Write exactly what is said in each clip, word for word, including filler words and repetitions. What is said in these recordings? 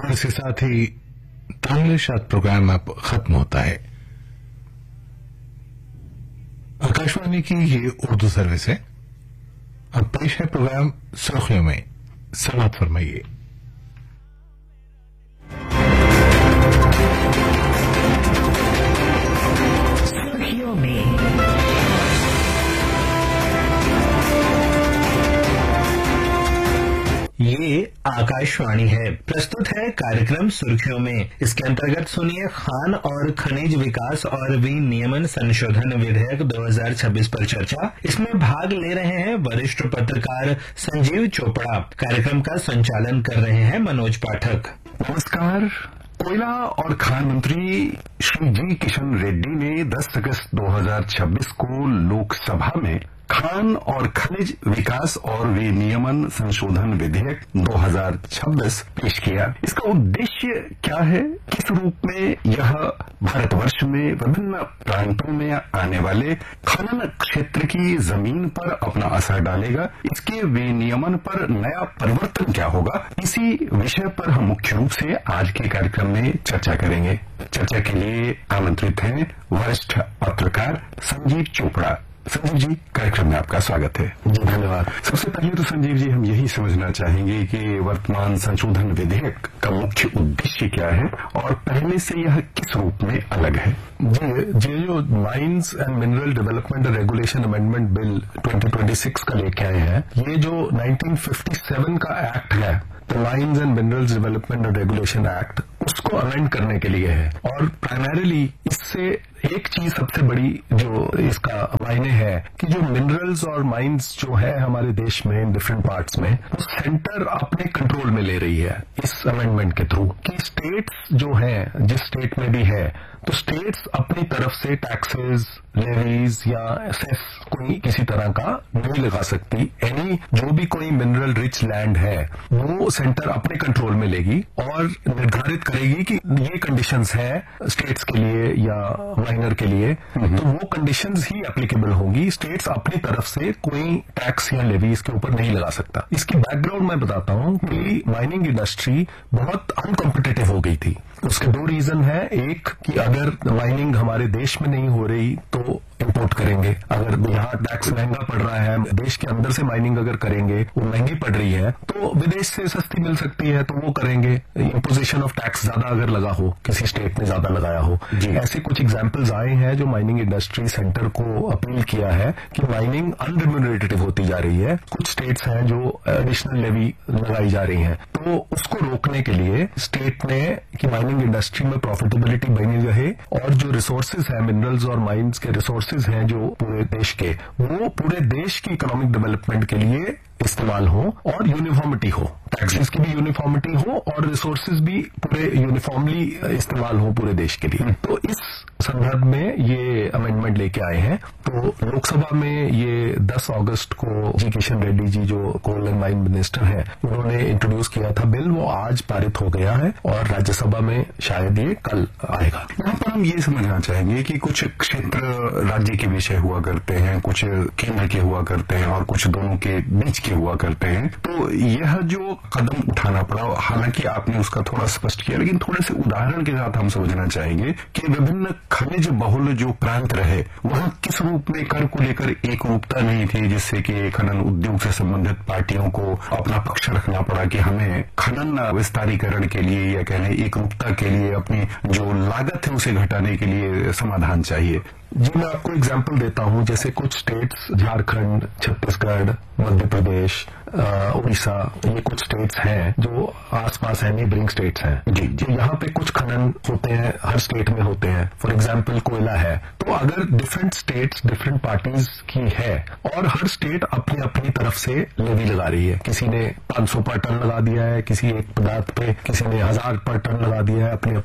और इसके साथ ही तांग्लिशात प्रोग्राम अब खत्म होता है। आकाशवाणी की ये उर्दू सर्विस है। अब पेश है प्रोग्राम सुर्खियों में। समाअत फरमाइए। सुर्खियों में ये आकाशवाणी है। प्रस्तुत है कार्यक्रम सुर्खियों में। इसके अंतर्गत सुनिए खान और खनिज विकास और विनियमन संशोधन विधेयक दो हज़ार छब्बीस पर चर्चा। इसमें भाग ले रहे हैं वरिष्ठ पत्रकार संजीव चोपड़ा। कार्यक्रम का संचालन कर रहे हैं मनोज पाठक। नमस्कार। कोयला और खान मंत्री श्री जी किशन रेड्डी ने दस अगस्त दो हज़ार छब्बीस को लोकसभा में खान और खनिज विकास और विनियमन संशोधन विधेयक दो हज़ार छब्बीस पेश किया। इसका उद्देश्य क्या है, किस रूप में यह भारतवर्ष में विभिन्न प्रांतों में आने वाले खनन क्षेत्र की जमीन पर अपना असर डालेगा, इसके विनियमन पर नया परिवर्तन क्या होगा, इसी विषय पर हम मुख्य रूप से आज के कार्यक्रम में चर्चा करेंगे। चर्चा के लिए आमंत्रित हैं वरिष्ठ पत्रकार संजीव चोपड़ा। संजीव जी, कार्यक्रम में आपका स्वागत है। जी धन्यवाद। सबसे पहले तो संजीव जी हम यही समझना चाहेंगे कि वर्तमान संशोधन विधेयक का मुख्य उद्देश्य क्या है और पहले से यह किस रूप में अलग है। जी ये जो mines and mineral development regulation amendment bill दो हज़ार छब्बीस का लेके आए हैं, ये जो उन्नीस सौ सत्तावन का एक्ट है, the mines and minerals development and regulation act, उसको अमेंड करने के लिए है। और प्राइमरीली इससे एक चीज सबसे बड़ी जो इसका मायने है कि जो मिनरल्स और माइंस जो है हमारे देश में डिफरेंट पार्ट्स में, वो सेंटर अपने कंट्रोल में ले रही है इस अमेंडमेंट के थ्रू कि स्टेट्स जो हैं, जिस स्टेट में भी है, तो स्टेट्स अपनी तरफ से टैक्सेस, लेवीज या सेस कोई किसी तरह का नहीं लगा सकती। एनी जो भी कोई मिनरल रिच लैंड है वो सेंटर अपने कंट्रोल में लेगी और निर्धारित करेगी कि ये कंडीशंस है स्टेट्स के लिए या माइनर के लिए, तो वो कंडीशंस ही एप्लीकेबल होंगी। स्टेट्स अपनी तरफ से कोई टैक्स या लेवी इसके ऊपर नहीं लगा सकता। इसकी बैकग्राउंड मैं बताता हूं कि माइनिंग इंडस्ट्री बहुत अनकॉम्पिटिटिव हो गई थी। उसके दो रीजन है। एक कि अगर माइनिंग हमारे देश में नहीं हो रही तो इंपोर्ट करेंगे। अगर यहाँ टैक्स महंगा पड़ रहा है, देश के अंदर से माइनिंग अगर करेंगे, वो महंगी पड़ रही है, तो विदेश से सस्ती मिल सकती है तो वो करेंगे। इम्पोजिशन ऑफ टैक्स ज्यादा अगर लगा हो, किसी स्टेट ने ज्यादा लगाया हो, ऐसे कुछ एग्जाम्पल्स आए हैं जो माइनिंग इंडस्ट्री सेंटर को अपील किया है कि माइनिंग अनरिम्यूनरेटिव होती जा रही है। कुछ स्टेट्स हैं जो एडिशनल लेवी लगाई जा रही है, तो उसको रोकने के लिए स्टेट ने कि माइनिंग इंडस्ट्री में प्रॉफिटेबिलिटी बनी रहे और जो रिसोर्सेज है, मिनरल्स और माइंस के रिसोर्सेज हैं जो पूरे देश के, वो पूरे देश की इकोनॉमिक डेवलपमेंट के लिए इस्तेमाल हो और यूनिफॉर्मिटी हो, टैक्सेस की भी यूनिफॉर्मिटी हो और रिसोर्सेज भी पूरे यूनिफॉर्मली इस्तेमाल हो पूरे देश के लिए। तो इस संदर्भ में ये अमेंडमेंट लेके आए हैं। तो लोकसभा में ये दस अगस्त को जी किशन रेड्डी जी जो कोल एंड माइन मिनिस्टर हैं, उन्होंने इंट्रोड्यूस किया था बिल। वो आज पारित हो गया है और राज्यसभा में शायद ये कल आएगा। यहाँ पर हम ये समझना चाहेंगे कि कुछ क्षेत्र राज्य के विषय हुआ करते हैं, कुछ केंद्र के हुआ करते हैं और कुछ दोनों के बीच के हुआ करते हैं। तो यह जो कदम उठाना पड़ा, हालांकि आपने उसका थोड़ा स्पष्ट किया, लेकिन थोड़े से उदाहरण के साथ हम समझना चाहेंगे कि विभिन्न खनिज बहुल जो प्रांत रहे, वहां किस रूप में कर को लेकर एक रूपता नहीं थी, जिससे कि खनन उद्योग से संबंधित पार्टियों को अपना पक्ष रखना पड़ा कि हमें खनन विस्तारीकरण के लिए या कहने एक रूपता के लिए अपनी जो लागत है उसे घटाने के लिए समाधान चाहिए। जी मैं आपको एग्जांपल देता हूं। जैसे कुछ स्टेट्स, झारखंड, छत्तीसगढ़, मध्य प्रदेश, उड़ीसा, ये कुछ स्टेट्स हैं जो आसपास है, नेबरिंग स्टेट्स हैं। जी जी यहाँ पे कुछ खनन होते हैं, हर स्टेट में होते हैं। फॉर एग्जांपल कोयला है, तो अगर डिफरेंट स्टेट्स डिफरेंट पार्टीज की है और हर स्टेट अपनी अपनी तरफ से लेवी लगा रही है, किसी ने पाँच सौ पर टन लगा दिया है, किसी एक पदार्थ पे किसी ने हजार पर टन लगा दिया है, अपनी अपनी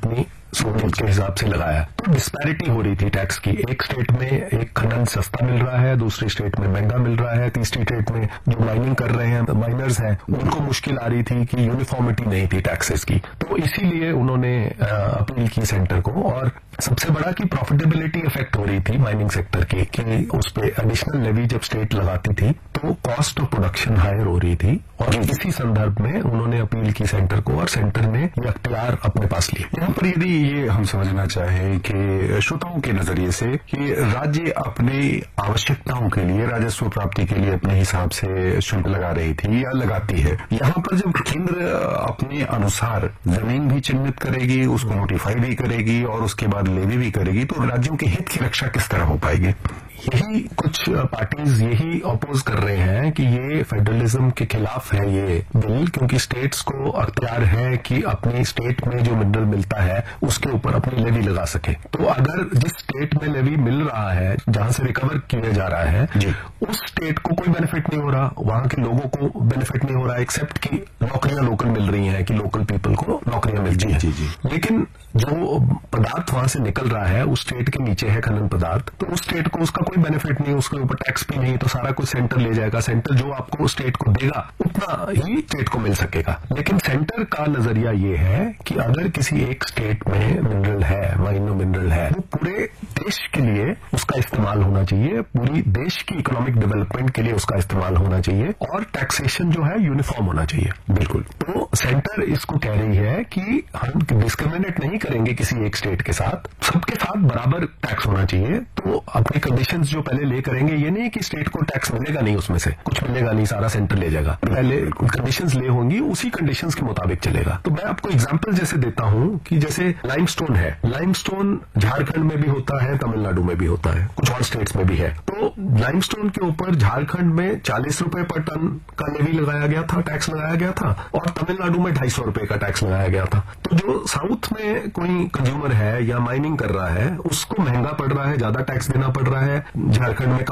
सोने के हिसाब से लगाया, तो डिस्पैरिटी हो रही थी टैक्स की। एक स्टेट में एक खनन सस्ता मिल रहा है, दूसरी स्टेट में महंगा मिल रहा है, तीसरी स्टेट में जो माइनिंग कर रहे हैं माइनर्स हैं उनको मुश्किल आ रही थी कि यूनिफॉर्मिटी नहीं थी टैक्सेस की। तो इसीलिए उन्होंने अपील की सेंटर को, और सबसे बड़ा कि प्रॉफिटेबिलिटी इफेक्ट हो रही थी माइनिंग सेक्टर की, कि उस पे एडिशनल लेवी जब स्टेट लगाती थी तो कॉस्ट ऑफ प्रोडक्शन हायर हो रही थी, और इसी संदर्भ में उन्होंने अपील की सेंटर को, और सेंटर ने ये अख्तियार अपने पास लिए। यहाँ पर यदि ये हम समझना चाहें कि श्रोताओं के नजरिए से कि राज्य अपनी आवश्यकताओं के लिए, राजस्व प्राप्ति के लिए अपने हिसाब से शुल्क लगा रही थी या लगाती है, यहाँ पर जब केंद्र अपने अनुसार जमीन भी चिन्हित करेगी, उसको नोटिफाई भी करेगी और उसके बाद लेवी भी करेगी, तो राज्यों के हित की रक्षा किस तरह हो पाएगी? यही कुछ पार्टीज यही अपोज कर रहे हैं कि ये फेडरलिज्म के खिलाफ है ये बिल, क्योंकि स्टेट्स को अख्तियार है कि अपनी स्टेट में जो मिनरल मिलता है उसके ऊपर अपनी लेवी लगा सके। तो अगर जिस स्टेट में लेवी मिल रहा है, जहां से रिकवर किया जा रहा है, उस स्टेट को कोई बेनिफिट नहीं हो रहा, वहां के लोगों को बेनिफिट नहीं हो रहा, एक्सेप्ट कि नौकरियां लोकल मिल रही हैं, कि लोकल पीपल को नौकरियां मिल रही हैं। लेकिन जो पदार्थ वहां से निकल रहा है उस स्टेट के नीचे है खनन पदार्थ, तो उस स्टेट को उसका कोई बेनिफिट नहीं, उसके ऊपर टैक्स भी नहीं, तो सारा कुछ सेंटर ले जाएगा। सेंटर जो आपको स्टेट को देगा उतना ही स्टेट को मिल सकेगा। लेकिन सेंटर का नजरिया ये है कि अगर किसी एक स्टेट में मिनरल है, माइनो मिनरल है, वो पूरे देश के लिए उसका इस्तेमाल होना चाहिए, पूरी देश की इकोनॉमिक डेवलपमेंट के लिए उसका इस्तेमाल होना चाहिए, और टैक्सेशन जो है यूनिफॉर्म होना चाहिए। बिल्कुल। तो सेंटर इसको कह रही है कि हम डिस्क्रिमिनेट नहीं करेंगे किसी एक स्टेट के साथ, सबके साथ बराबर टैक्स होना चाहिए। तो अपनी कंडीशंस जो पहले ले करेंगे, ये नहीं कि स्टेट को टैक्स मिलेगा नहीं, उसमें से कुछ मिलेगा नहीं, सारा सेंटर ले जाएगा, पहले कंडीशंस ले होंगी, उसी कंडीशंस के मुताबिक चलेगा। तो मैं आपको एग्जांपल जैसे देता हूं कि जैसे लाइमस्टोन है, लाइमस्टोन झारखंड में भी होता है, तमिलनाडु में भी होता है, कुछ और स्टेट्स में भी है। तो लाइमस्टोन के ऊपर झारखंड में चालीस रुपए पर टन का लेवी लगाया गया था, टैक्स लगाया गया था, और तमिलनाडु में ढाई सौ रुपए का टैक्स लगाया गया था। तो जो साउथ में कोई कंज्यूमर है या माइनिंग कर रहा है, उसको महंगा पड़ रहा है, ज्यादा टैक्स देना पड़ रहा है, झारखंड में